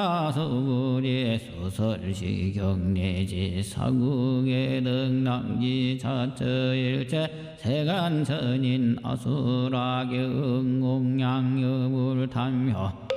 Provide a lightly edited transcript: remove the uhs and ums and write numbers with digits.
서불이 소설시 경례지 사국의 등랑지 자처일체 세간선인 아수라경 공양여불 탐효